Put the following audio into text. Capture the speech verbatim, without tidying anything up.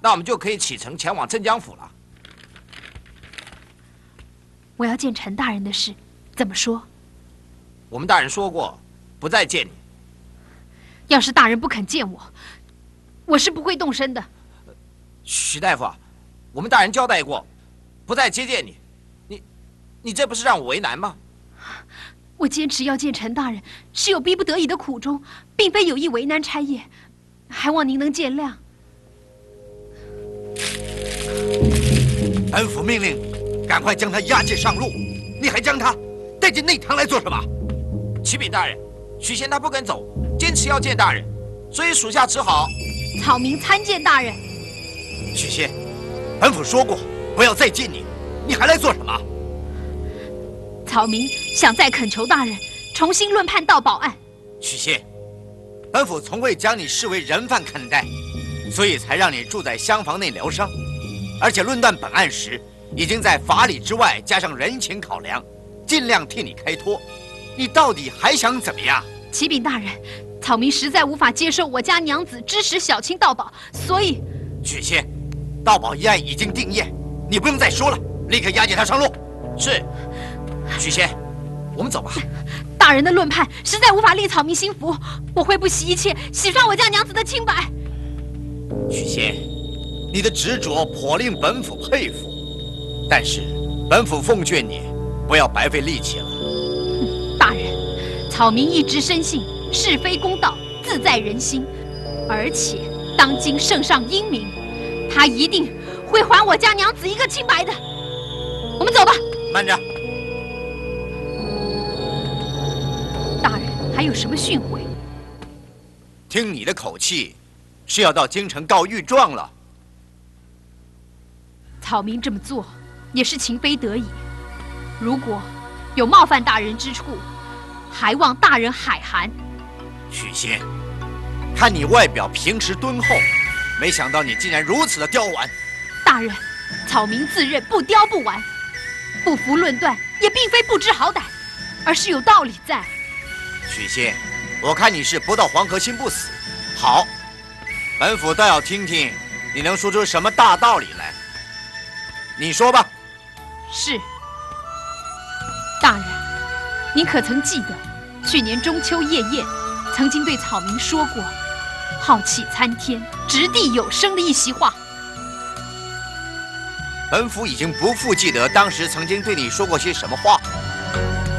那我们就可以启程前往镇江府了。 我要见陈大人的事，怎么说？ 我们大人说过，不再见你。 要是大人不肯见我，我是不会动身的。 许大夫，我们大人交代过，不再接见你。你，你这不是让我为难吗？ 我坚持要见陈大人，是有逼不得已的苦衷，并非有意为难差役，还望您能见谅。 本府命令，赶快将他押解上路。你还将他带进内堂来做什么？ 启禀大人，许仙他不肯走，坚持要见大人，所以属下只好。 草民参见大人。 许仙，本府说过不要再见你，你还来做什么？ 草民想再恳求大人重新论判盗宝案。 许仙，本府从未将你视为人犯看待，所以才让你住在厢房内疗伤。而且论断本案时，已经在法理之外加上人情考量，尽量替你开脱。你到底还想怎么样？ 启禀大人，草民实在无法接受我家娘子支持小青盗宝，所以…… 许仙，盗宝一案已经定谳，你不用再说了，立刻押解他上路。 是。许仙，我们走吧。 大人的论判实在无法令草民心服，我会不惜一切洗刷我家娘子的清白。 许仙，你的执着颇令本府佩服，但是本府奉劝你不要白费力气了。 大人，草民一直深信是非公道自在人心，而且当今圣上英明，他一定会还我家娘子一个清白的。我们走吧。 慢着。 大人还有什么训诲？ 听你的口气，是要到京城告御状了。 草民这么做也是情非得已，如果有冒犯大人之处，还望大人海涵。 许仙，看你外表平时敦厚，没想到你竟然如此的刁顽。 大人，草民自认不刁不顽，不服论断也并非不知好歹，而是有道理在。 许仙，我看你是不到黄河心不死。好，本府倒要听听你能说出什么大道理来。你说吧。 是。大人，您可曾记得去年中秋夜宴曾经对草民说过“浩气参天，掷地有声”的一席话？ 本府已经不复记得当时曾经对你说过些什么话。